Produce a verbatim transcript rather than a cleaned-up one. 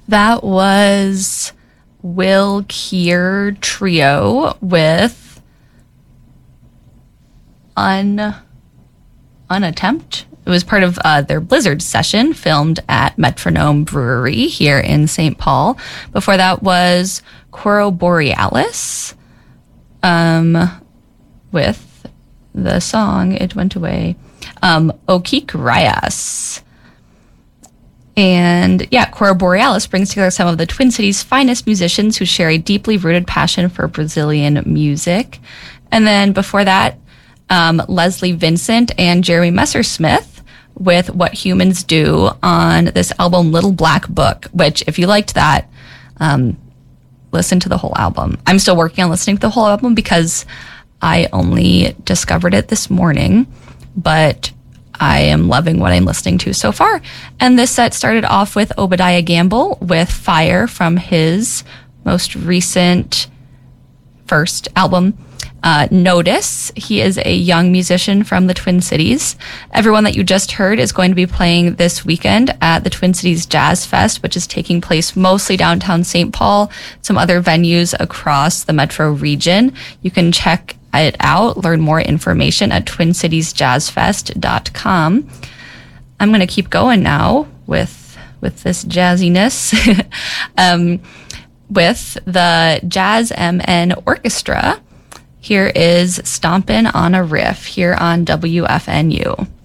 That was Will Keir Trio with Un Unattempt. It was part of uh, their Blizzard session filmed at Metronome Brewery here in Saint Paul. Before that was Coro Borealis um, with the song, it went away, um, Okik Rayas. And yeah, Coro Borealis brings together some of the Twin Cities' finest musicians who share a deeply rooted passion for Brazilian music. And then before that, um, Leslie Vincent and Jeremy Messersmith with What Humans Do on this album, Little Black Book, which if you liked that, um, listen to the whole album. I'm still working on listening to the whole album because I only discovered it this morning, but I am loving what I'm listening to so far. And this set started off with Obadiah Gamble with Fire from his most recent first album, uh, Notice. He is a young musician from the Twin Cities. Everyone that you just heard is going to be playing this weekend at the Twin Cities Jazz Fest, which is taking place mostly downtown Saint Paul, some other venues across the metro region. You can check it out, learn more information at twin cities jazz fest dot com. I'm going to keep going now with with this jazziness um, with the Jazz M N Orchestra. Here is Stompin' on a Riff here on W F N U.